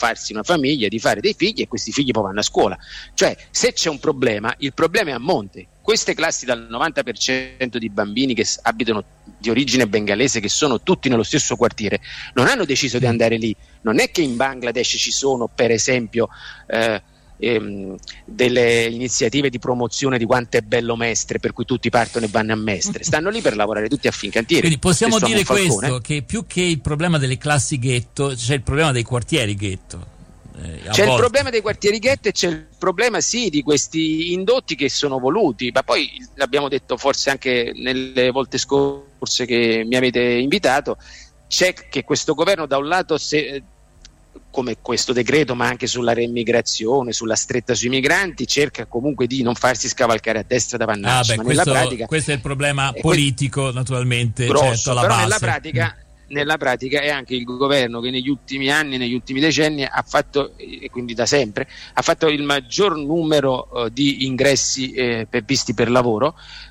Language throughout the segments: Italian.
farsi una famiglia, di fare dei figli, e questi figli poi vanno a scuola. Cioè, se c'è un problema, il problema è a monte. Queste classi dal 90% di bambini che abitano di origine bengalese, che sono tutti nello stesso quartiere, non hanno deciso di andare lì. Non è che in Bangladesh ci sono, per esempio, delle iniziative di promozione di quanto è bello Mestre, per cui tutti partono e vanno a Mestre. Stanno lì per lavorare tutti a Fincantieri. Quindi possiamo dire questo, che più che il problema delle classi ghetto c'è il problema dei quartieri ghetto. C'è il problema dei quartieri ghetto, e c'è il problema di questi indotti che sono voluti, ma poi l'abbiamo detto forse anche nelle volte scorse che mi avete invitato, c'è che questo governo da un lato, come questo decreto, ma anche sulla reimmigrazione, sulla stretta sui migranti, cerca comunque di non farsi scavalcare a destra da Vannacci, ma nella pratica questo è il problema politico, naturalmente, grosso, certo, alla però base. Nella pratica è anche il governo che negli ultimi anni, negli ultimi decenni ha fatto, e quindi da sempre, ha fatto il maggior numero di ingressi visti per lavoro,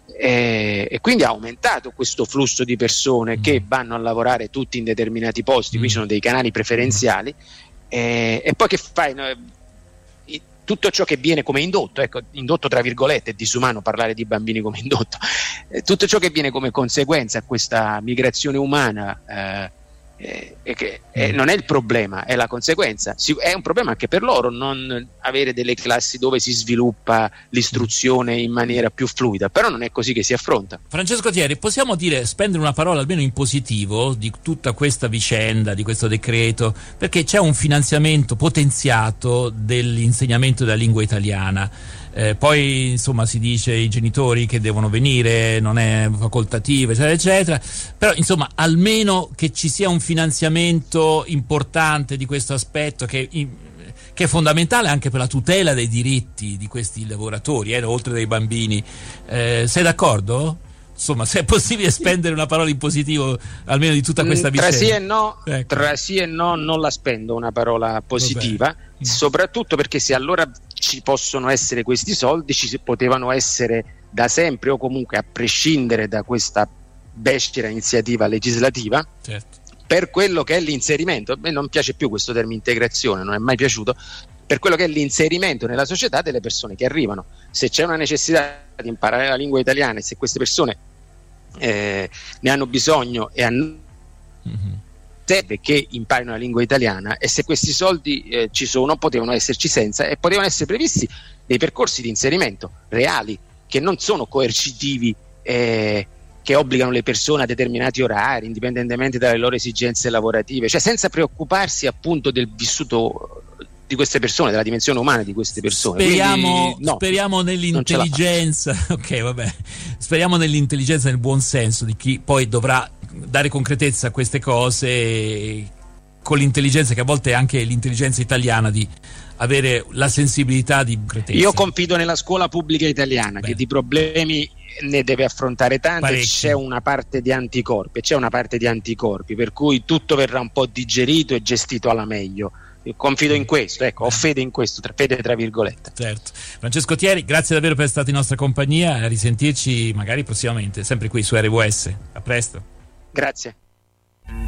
e quindi ha aumentato questo flusso di persone che vanno a lavorare tutti in determinati posti. Qui sono dei canali preferenziali, e poi che fai? Tutto ciò che viene come indotto, indotto tra virgolette, è disumano parlare di bambini come indotto, tutto ciò che viene come conseguenza a questa migrazione umana, non è il problema, è la conseguenza. È un problema anche per loro non avere delle classi dove si sviluppa l'istruzione in maniera più fluida, però non è così che si affronta. Francesco Thieri, possiamo spendere una parola almeno in positivo di tutta questa vicenda, di questo decreto, perché c'è un finanziamento potenziato dell'insegnamento della lingua italiana. Poi insomma si dice i genitori che devono venire, non è facoltativo, eccetera eccetera, però insomma almeno che ci sia un finanziamento importante di questo aspetto che è fondamentale anche per la tutela dei diritti di questi lavoratori, oltre dei bambini. Sei d'accordo? Insomma, se è possibile spendere una parola in positivo almeno di tutta questa vicenda. Tra sì e no non la spendo una parola positiva, soprattutto perché se allora ci possono essere questi soldi, ci potevano essere da sempre, o comunque a prescindere da questa becera iniziativa legislativa, certo, per quello che è l'inserimento. A me non piace più questo termine integrazione, non è mai piaciuto, per quello che è l'inserimento nella società delle persone che arrivano. Se c'è una necessità di imparare la lingua italiana, e se queste persone ne hanno bisogno e serve che imparino la lingua italiana, e se questi soldi ci sono, potevano esserci senza, e potevano essere previsti dei percorsi di inserimento reali, che non sono coercitivi, che obbligano le persone a determinati orari indipendentemente dalle loro esigenze lavorative, cioè senza preoccuparsi appunto del vissuto di queste persone, della dimensione umana di queste persone. Speriamo nell'intelligenza, speriamo nell'intelligenza e nel buon senso di chi poi dovrà dare concretezza a queste cose, con l'intelligenza che a volte è anche l'intelligenza italiana di avere la sensibilità di concretezza. Io confido nella scuola pubblica italiana, che di problemi ne deve affrontare tanti, e c'è una parte di anticorpi, per cui tutto verrà un po' digerito e gestito alla meglio. Io confido in questo, ho fede in questo, fede tra virgolette. Certo. Francesco Thieri, grazie davvero per essere stato in nostra compagnia, a risentirci magari prossimamente, sempre qui su RWS. A presto. Grazie.